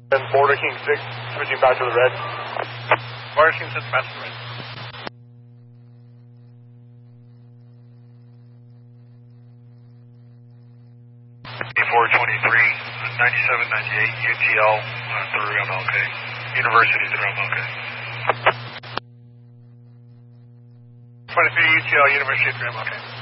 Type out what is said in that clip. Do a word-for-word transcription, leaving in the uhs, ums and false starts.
And Border King six, switching back to the red. Border King six, back to the red. four twenty-three, ninety-seven ninety-eight, U T L uh, through M L K. University through M L K. twenty-three U T L, University through M L K.